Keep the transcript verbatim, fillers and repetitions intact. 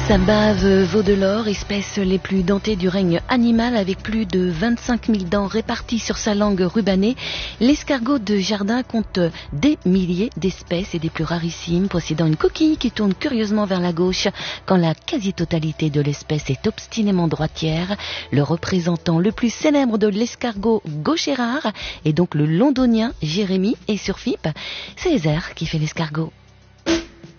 Sa bave vaut de l'or, espèce les plus dentées du règne animal avec plus de vingt-cinq mille dents réparties sur sa langue rubanée. L'escargot de jardin compte des milliers d'espèces et des plus rarissimes, possédant une coquille qui tourne curieusement vers la gauche quand la quasi-totalité de l'espèce est obstinément droitière. Le représentant le plus célèbre de l'escargot gaucher rare est donc le londonien Jérémy, et sur F I P, c'est Heather qui fait l'escargot.